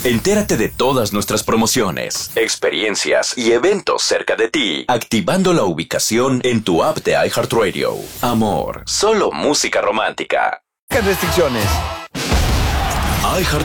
Entérate de todas nuestras promociones, experiencias y eventos cerca de ti, activando la ubicación en tu app de iHeartRadio. Amor, solo música romántica. ¿Qué restricciones? iHeart